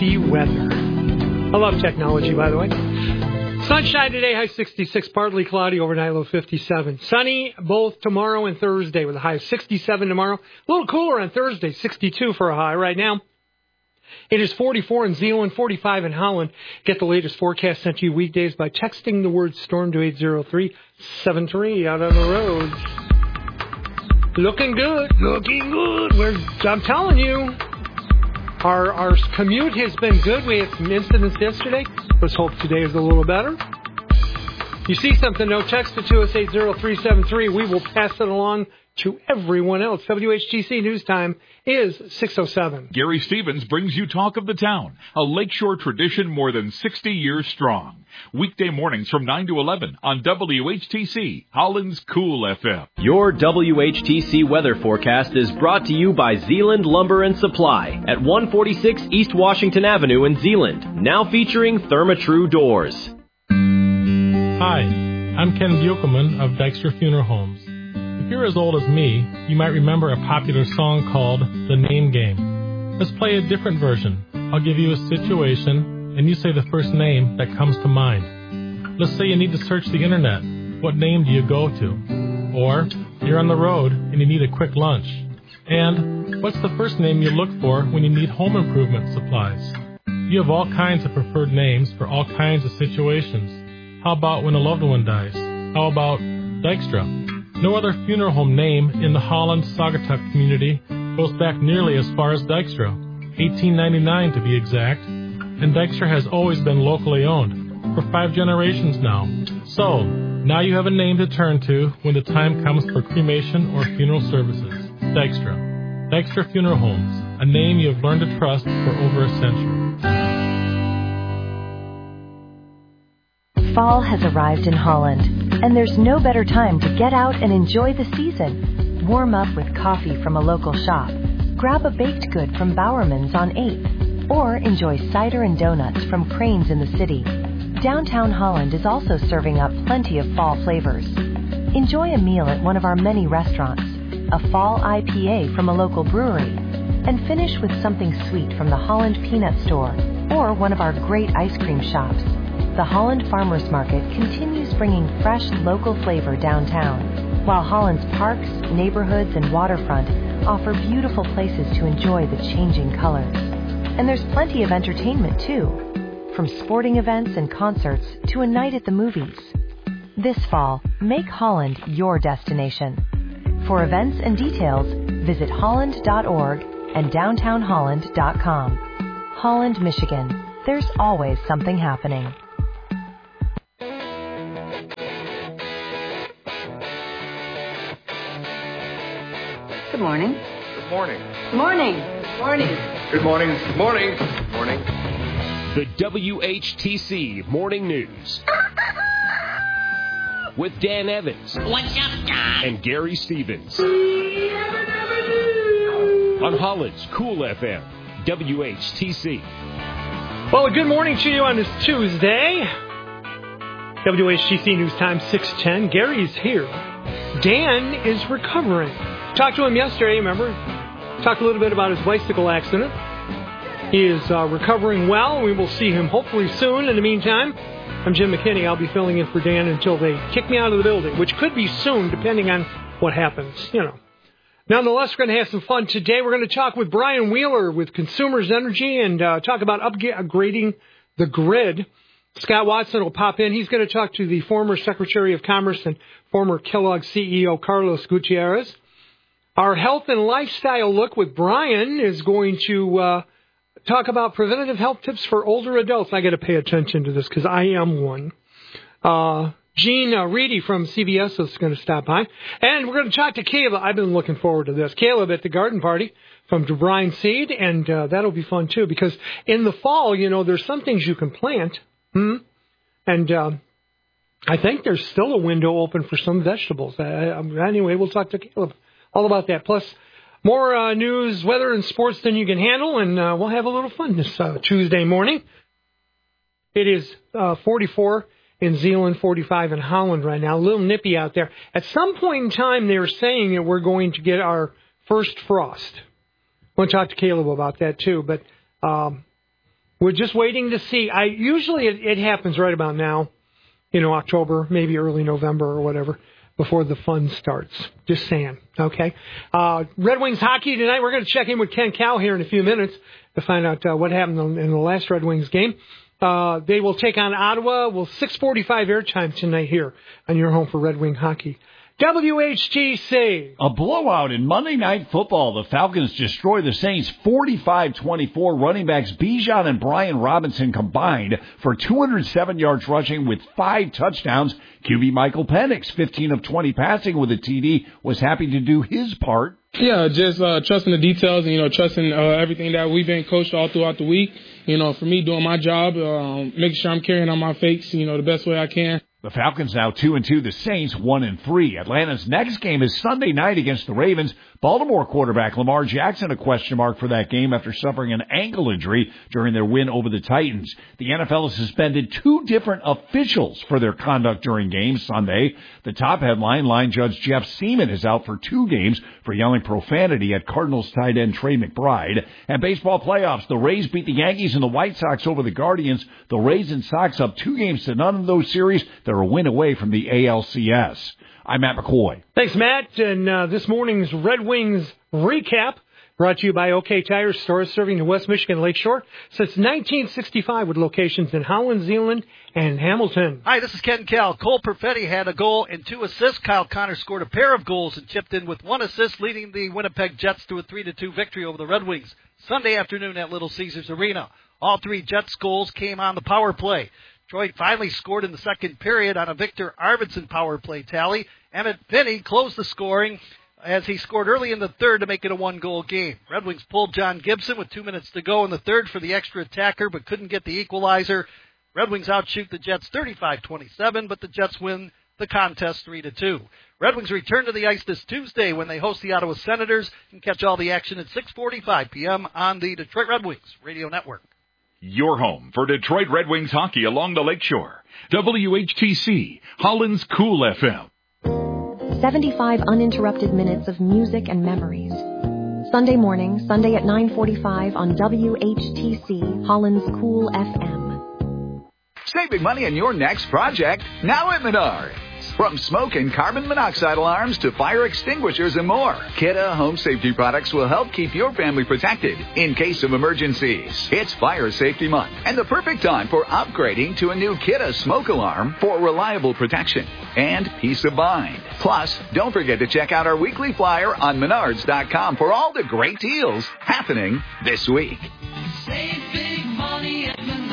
HTC weather. I love technology, by the way. Sunshine today, high 66, partly cloudy, overnight low 57. Sunny both tomorrow and Thursday with a high of 67 tomorrow. A little cooler on Thursday, 62 for a high right now. It is 44 in Zeeland, 45 in Holland. Get the latest forecast sent to you weekdays by texting the word storm to 803-73 out on the roads. Looking good. I'm telling you, our commute has been good. We had some incidents yesterday. Let's hope today is a little better. You see something, though, text it to us, 803-73. We will pass it along to everyone else. WHTC News Time is 6:07. Gary Stevens brings you Talk of the Town, a Lakeshore tradition more than 60 years strong. Weekday mornings from 9 to 11 on WHTC, Holland's Cool FM. Your WHTC weather forecast is brought to you by Zeeland Lumber and Supply at 146 East Washington Avenue in Zeeland, now featuring Therma-Tru doors. Hi, I'm Ken Buchelman of Dykstra Funeral Homes. If you're as old as me, you might remember a popular song called The Name Game. Let's play a different version. I'll give you a situation, and you say the first name that comes to mind. Let's say you need to search the internet. What name do you go to? Or you're on the road and you need a quick lunch. And what's the first name you look for when you need home improvement supplies? You have all kinds of preferred names for all kinds of situations. How about when a loved one dies? How about Dykstra? No other funeral home name in the Holland Saugatuck community goes back nearly as far as Dykstra, 1899 to be exact, and Dykstra has always been locally owned, for 5 generations now. So, now you have a name to turn to when the time comes for cremation or funeral services. Dykstra. Dykstra Funeral Homes, a name you have learned to trust for over a century. Fall has arrived in Holland, and there's no better time to get out and enjoy the season. Warm up with coffee from a local shop, grab a baked good from Bowerman's on 8th, or enjoy cider and donuts from Crane's in the city. Downtown Holland is also serving up plenty of fall flavors. Enjoy a meal at one of our many restaurants, a fall IPA from a local brewery, and finish with something sweet from the Holland Peanut Store or one of our great ice cream shops. The Holland Farmers Market continues bringing fresh local flavor downtown, while Holland's parks, neighborhoods, and waterfront offer beautiful places to enjoy the changing colors. And there's plenty of entertainment, too, from sporting events and concerts to a night at the movies. This fall, make Holland your destination. For events and details, visit holland.org and downtownholland.com. Holland, Michigan. There's always something happening. Good morning. Good morning. Good morning. Good morning. Good morning. Good morning. Good morning. The WHTC Morning News. With Dan Evans. What's up, Don? And Gary Stevens. On Holland's Cool FM, WHTC. Well, good morning to you on this Tuesday. WHTC News Time 6:10. Gary's here. Dan is recovering. Talked to him yesterday, remember? Talked a little bit about his bicycle accident. He is recovering well. We will see him hopefully soon. In the meantime, I'm Jim McKinney. I'll be filling in for Dan until they kick me out of the building, which could be soon, depending on what happens, Nonetheless, we're going to have some fun today. We're going to talk with Brian Wheeler with Consumers Energy and talk about upgrading the grid. Scott Watson will pop in. He's going to talk to the former Secretary of Commerce and former Kellogg CEO Carlos Gutierrez. Our health and lifestyle look with Brian is going to talk about preventative health tips for older adults. I got to pay attention to this because I am one. Gene Reedy from CBS is going to stop by. And we're going to talk to Caleb. I've been looking forward to this. Caleb at the garden party from DeBrine Seed, and that'll be fun, too, because in the fall, there's some things you can plant. And I think there's still a window open for some vegetables. Anyway, we'll talk to Caleb all about that. Plus, more news, weather, and sports than you can handle, and we'll have a little fun this Tuesday morning. It is 44 in Zeeland, 45 in Holland right now. A little nippy out there. At some point in time, they were saying that we're going to get our first frost. I want to talk to Caleb about that, too. But We're just waiting to see. Usually it happens right about now, October, maybe early November or whatever, before the fun starts. Just saying, okay? Red Wings hockey tonight. We're going to check in with Ken Cow here in a few minutes to find out what happened in the last Red Wings game. They will take on Ottawa. 6:45 airtime tonight here on your home for Red Wing hockey. WHTC. A blowout in Monday Night Football. The Falcons destroy the Saints 45-24. Running backs Bijan and Brian Robinson combined for 207 yards rushing with 5 touchdowns. QB Michael Penix, 15 of 20 passing with a TD, was happy to do his part. Yeah, just trusting the details and, trusting everything that we've been coached all throughout the week. For me, doing my job, making sure I'm carrying on my fakes, the best way I can. The Falcons now 2-2. The Saints 1-3. Atlanta's next game is Sunday night against the Ravens. Baltimore quarterback Lamar Jackson a question mark for that game after suffering an ankle injury during their win over the Titans. The NFL has suspended 2 different officials for their conduct during games Sunday. The top headline, line judge Jeff Seaman is out for 2 games for yelling profanity at Cardinals tight end Trey McBride. And baseball playoffs, the Rays beat the Yankees and the White Sox over the Guardians. The Rays and Sox up 2-0 in those series. They're a win away from the ALCS. I'm Matt McCoy. Thanks, Matt. And this morning's Red Wings recap brought to you by OK Tire Stores, serving the West Michigan Lakeshore since 1965 with locations in Holland, Zeeland, and Hamilton. Hi, this is Ken Cal. Cole Perfetti had a goal and 2 assists. Kyle Connor scored a pair of goals and chipped in with 1 assist, leading the Winnipeg Jets to a 3-2 victory over the Red Wings Sunday afternoon at Little Caesars Arena. All 3 Jets goals came on the power play. Detroit finally scored in the second period on a Victor Arvidsson power play tally. Emmett Finney closed the scoring as he scored early in the third to make it a 1-goal game. Red Wings pulled John Gibson with 2 minutes to go in the third for the extra attacker, but couldn't get the equalizer. Red Wings outshoot the Jets 35-27, but the Jets win the contest 3-2. Red Wings return to the ice this Tuesday when they host the Ottawa Senators and catch all the action at 6:45 p.m. on the Detroit Red Wings Radio Network. Your home for Detroit Red Wings hockey along the lakeshore. WHTC, Holland's Cool FM. 75 uninterrupted minutes of music and memories. Sunday morning, Sunday at 9:45 on WHTC, Holland's Cool FM. Save big money on your next project, now at Menards. From smoke and carbon monoxide alarms to fire extinguishers and more, Kidde Home Safety products will help keep your family protected in case of emergencies. It's Fire Safety Month and the perfect time for upgrading to a new Kidde smoke alarm for reliable protection and peace of mind. Plus, don't forget to check out our weekly flyer on Menards.com for all the great deals happening this week. Save big money at Menards.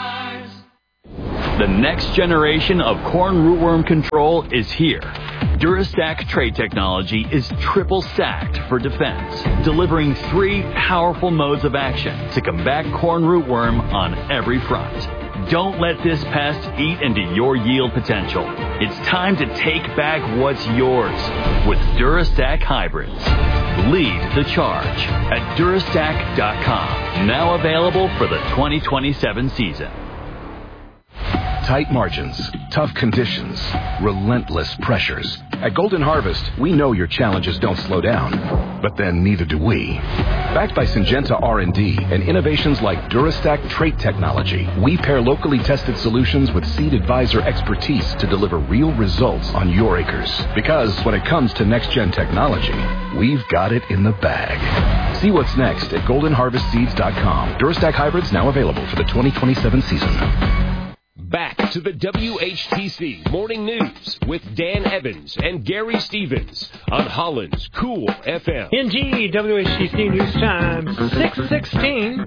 The next generation of corn rootworm control is here. Durastack trait technology is triple stacked for defense, delivering 3 powerful modes of action to combat corn rootworm on every front. Don't let this pest eat into your yield potential. It's time to take back what's yours with Durastack hybrids. Lead the charge at Durastack.com. Now available for the 2027 season. Tight margins, tough conditions, relentless pressures. At Golden Harvest, we know your challenges don't slow down, but then neither do we. Backed by Syngenta R&D and innovations like Durastack trait technology, we pair locally tested solutions with Seed Advisor expertise to deliver real results on your acres. Because when it comes to next-gen technology, we've got it in the bag. See what's next at GoldenHarvestSeeds.com. Durastack hybrids now available for the 2027 season. Back to the WHTC Morning News with Dan Evans and Gary Stevens on Holland's Cool FM. Indeed, WHTC News Time, 6:16.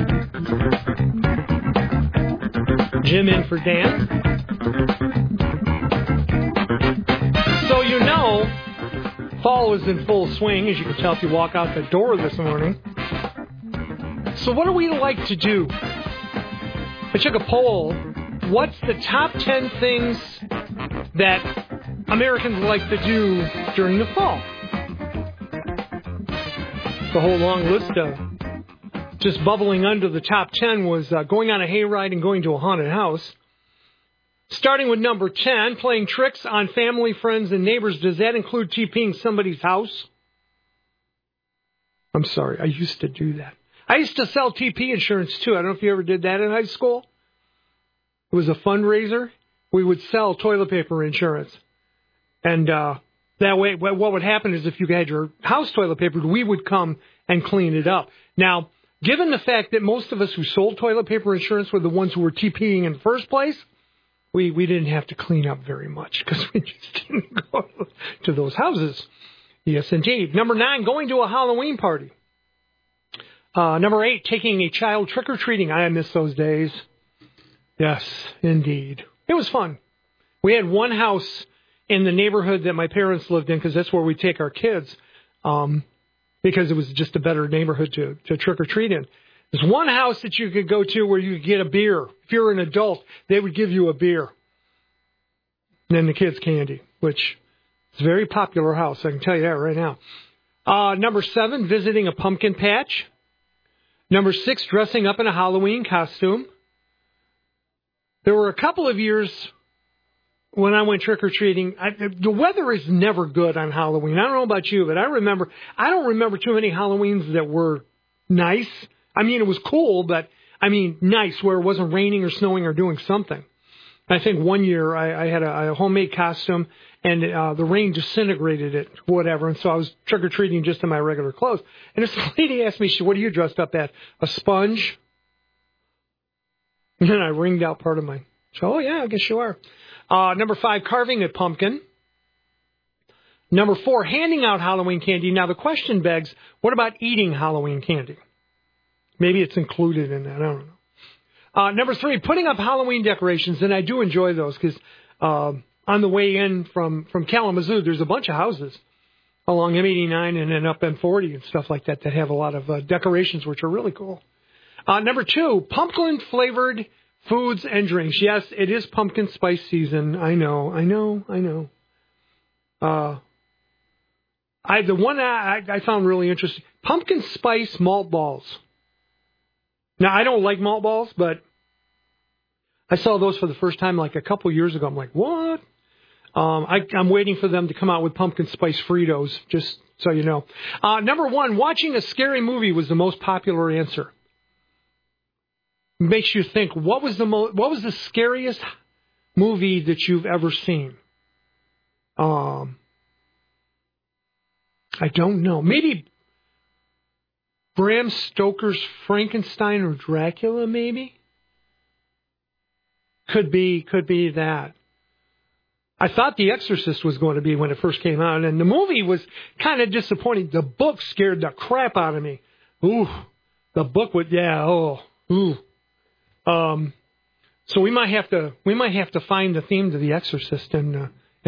Jim in for Dan. So fall is in full swing, as you can tell if you walk out the door this morning. So what do we like to do? I took a poll. What's the top 10 things that Americans like to do during the fall? The whole long list of just bubbling under the top 10 was going on a hayride and going to a haunted house. Starting with number 10, playing tricks on family, friends, and neighbors. Does that include TPing somebody's house? I'm sorry, I used to do that. I used to sell TP insurance, too. I don't know if you ever did that in high school. It was a fundraiser. We would sell toilet paper insurance. And that way, what would happen is if you had your house toilet paper, we would come and clean it up. Now, given the fact that most of us who sold toilet paper insurance were the ones who were TPing in the first place, we didn't have to clean up very much because we just didn't go to those houses. Yes, indeed. Number 9, going to a Halloween party. Number 8, taking a child trick-or-treating. I miss those days. Yes, indeed. It was fun. We had one house in the neighborhood that my parents lived in because that's where we take our kids because it was just a better neighborhood to trick-or-treat in. There's one house that you could go to where you could get a beer. If you're an adult, they would give you a beer. And then the kids candy, which is a very popular house. I can tell you that right now. Number 7, visiting a pumpkin patch. Number 6, dressing up in a Halloween costume. There were a couple of years when I went trick-or-treating. The weather is never good on Halloween. I don't know about you, but I don't remember too many Halloweens that were nice. I mean, it was cool, but, nice, where it wasn't raining or snowing or doing something. I think one year I had a homemade costume, and the rain disintegrated it, whatever, and so I was trick-or-treating just in my regular clothes. And this lady asked me, what are you dressed up as? A sponge? And then I wringed out part of my, oh, yeah, I guess you are. Number 5, carving a pumpkin. Number 4, handing out Halloween candy. Now, the question begs, what about eating Halloween candy? Maybe it's included in that. I don't know. Number 3, putting up Halloween decorations, and I do enjoy those because on the way in from Kalamazoo, there's a bunch of houses along M89 and then up M40 and stuff like that have a lot of decorations, which are really cool. Number 2, pumpkin-flavored foods and drinks. Yes, it is pumpkin spice season. I know. The one I found really interesting, pumpkin spice malt balls. Now, I don't like malt balls, but I saw those for the first time like a couple years ago. I'm like, what? I'm waiting for them to come out with pumpkin spice Fritos, just so you know. Number 1, watching a scary movie was the most popular answer. Makes you think, what was the scariest movie that you've ever seen? I don't know. Maybe Bram Stoker's Frankenstein or Dracula, maybe? Could be that. I thought The Exorcist was going to be when it first came out, and the movie was kind of disappointing. The book scared the crap out of me. Ooh, the book would, ooh. So we might have to find the theme to The Exorcist and